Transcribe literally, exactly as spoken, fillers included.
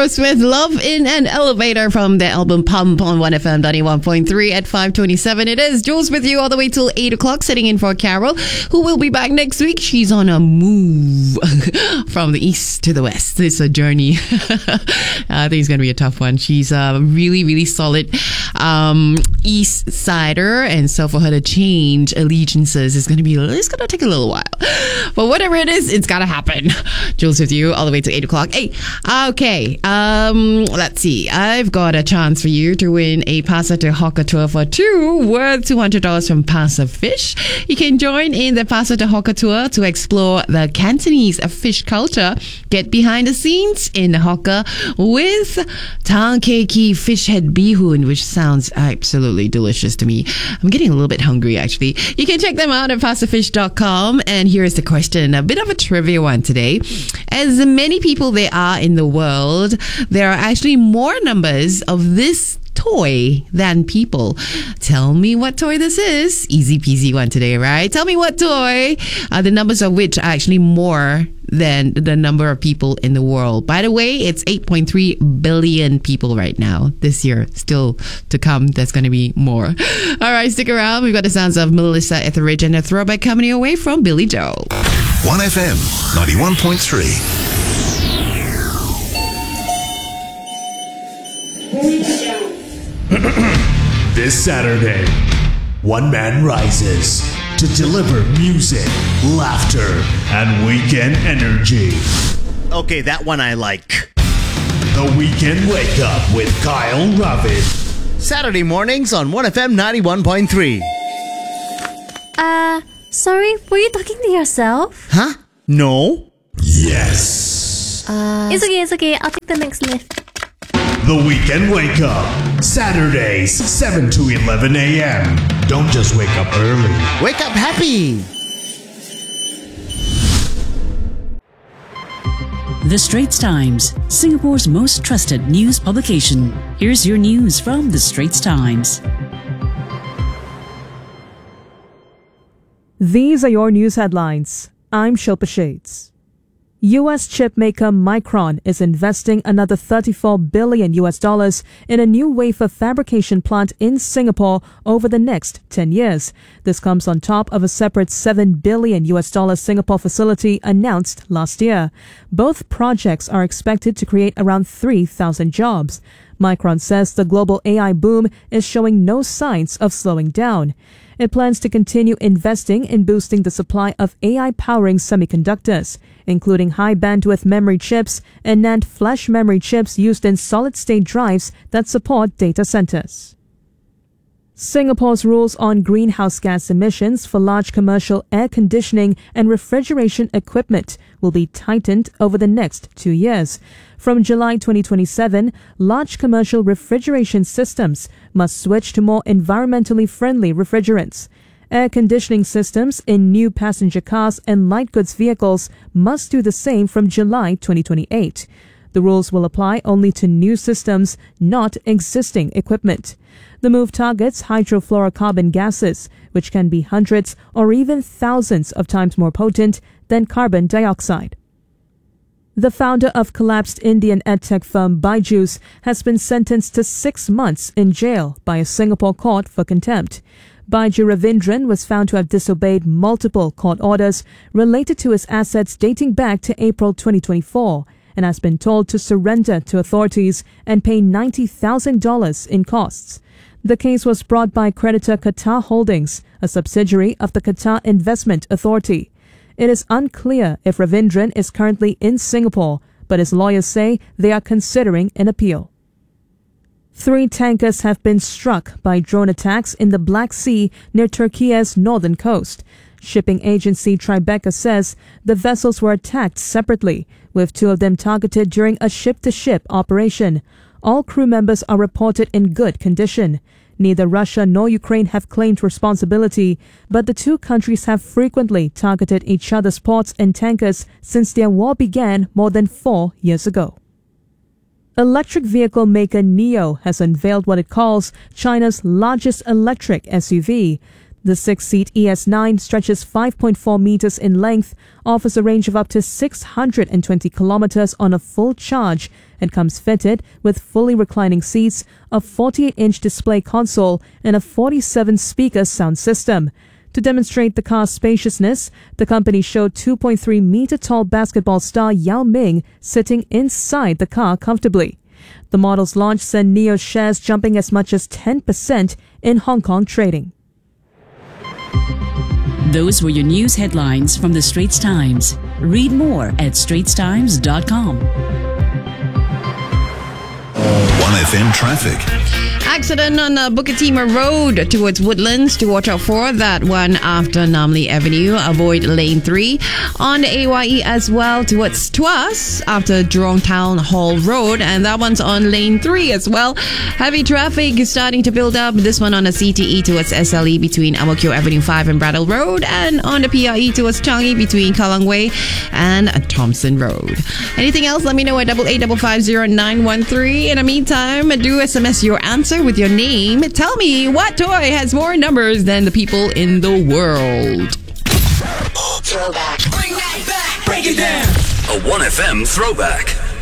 Aerosmith, Love in an Elevator from the album Pump on one F M ninety-one point three at five twenty-seven. It is Jules with you all the way till eight o'clock, sitting in for Carol, who will be back next week. She's on a move from the east to the west. It's a journey. I think it's going to be a tough one. She's a really, really solid um, east sider, and so for her to change allegiances is going to be, it's going to take a little while. But whatever it is, it's got to happen. Jules with you all the way to eight o'clock. Hey, okay. Um, let's see. I've got a chance for you to win a Pasa to Hoka tour for two worth two hundred dollars from Pasa Fish. You can join in the Pasa to Hoka tour to explore the Cantonese fish culture. Get behind the scenes in Hoka with Tang Kei Ki fish head bihun, which sounds absolutely delicious to me. I'm getting a little bit hungry, actually. You can check them out at pasa fish dot com. And here is the question, a bit of a trivia one today. As many people there are in the world, there are actually more numbers of this toy than people. Tell me what toy this is. Easy peasy one today, right? Tell me what toy, uh, the numbers of which are actually more than the number of people in the world. By the way, it's eight point three billion people right now. This year, still to come, there's going to be more. All right, stick around. We've got the sounds of Melissa Etheridge and a throwback coming away from Billy Joel. one F M ninety-one point three. This Saturday, one man rises to deliver music, laughter, and weekend energy. Okay, that one I like. The Weekend Wake Up with Kyle Ravid. Saturday mornings on one F M ninety-one point three. Uh, sorry, were you talking to yourself? Huh? No? Yes. Uh, it's okay, it's okay. I'll take the next lift. The Weekend Wake Up. Saturdays, seven to eleven a.m. Don't just wake up early. Wake up happy. The Straits Times, Singapore's most trusted news publication. Here's your news from The Straits Times. These are your news headlines. I'm Shilpa Shades. U S chip maker Micron is investing another thirty-four billion U S dollars in a new wafer fabrication plant in Singapore over the next ten years. This comes on top of a separate seven billion U S dollar Singapore facility announced last year. Both projects are expected to create around three thousand jobs. Micron says the global A I boom is showing no signs of slowing down. It plans to continue investing in boosting the supply of A I-powering semiconductors, including high-bandwidth memory chips and NAND flash memory chips used in solid-state drives that support data centers. Singapore's rules on greenhouse gas emissions for large commercial air conditioning and refrigeration equipment will be tightened over the next two years. From July twenty twenty-seven, large commercial refrigeration systems must switch to more environmentally friendly refrigerants. Air conditioning systems in new passenger cars and light goods vehicles must do the same from July twenty twenty-eight. The rules will apply only to new systems, not existing equipment. The move targets hydrofluorocarbon gases, which can be hundreds or even thousands of times more potent than carbon dioxide. The founder of collapsed Indian edtech firm Byju's has been sentenced to six months in jail by a Singapore court for contempt. Baiju Ravindran was found to have disobeyed multiple court orders related to his assets dating back to April twenty twenty-four and has been told to surrender to authorities and pay ninety thousand dollars in costs. The case was brought by creditor Qatar Holdings, a subsidiary of the Qatar Investment Authority. It is unclear if Ravindran is currently in Singapore, but his lawyers say they are considering an appeal. Three tankers have been struck by drone attacks in the Black Sea near Turkey's northern coast. Shipping agency Tribeca says the vessels were attacked separately, with two of them targeted during a ship-to-ship operation. All crew members are reported in good condition. Neither Russia nor Ukraine have claimed responsibility, but the two countries have frequently targeted each other's ports and tankers since their war began more than four years ago. Electric vehicle maker NIO has unveiled what it calls China's largest electric S U V. The six-seat E S nine stretches five point four meters in length, offers a range of up to six hundred twenty kilometers on a full charge, and comes fitted with fully reclining seats, a forty-eight inch display console, and a forty-seven speaker sound system. To demonstrate the car's spaciousness, the company showed two point three meter tall basketball star Yao Ming sitting inside the car comfortably. The model's launch sent N I O shares jumping as much as ten percent in Hong Kong trading. Those were your news headlines from the Straits Times. Read more at straits times dot com. one F M traffic. Accident on uh, Bukatima Road towards Woodlands. To watch out for that one after Namli Avenue. Avoid lane three. On the A Y E as well towards Tuas after Jurong Town Hall Road. And that one's on lane three as well. Heavy traffic is starting to build up. This one on the C T E towards S L E between Ang Mo Kio Avenue five and Brattle Road. And on the P R E towards Changi between Kallang Way and Thompson Road. Anything else? Let me know at double eight double five zero nine one three. In the meantime, do S M S your answer with your name. Tell me what toy has more numbers than the people in the world. Throwback. Bring that back. Break it down. A one F M throwback.